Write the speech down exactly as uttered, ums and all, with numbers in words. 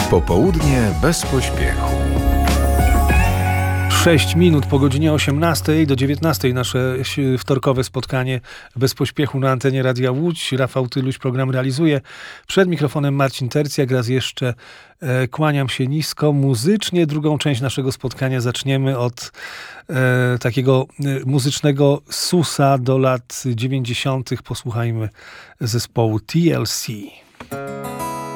Popołudnie bez pośpiechu. sześć minut po godzinie osiemnastej do dziewiętnastej nasze wtorkowe spotkanie bez pośpiechu na antenie Radia Łódź. Rafał Tyluś program realizuje. Przed mikrofonem Marcin Tercjak. Raz jeszcze e, kłaniam się nisko. Muzycznie drugą część naszego spotkania zaczniemy od e, takiego e, muzycznego susa do lat dziewięćdziesiątych. Posłuchajmy zespołu T L C.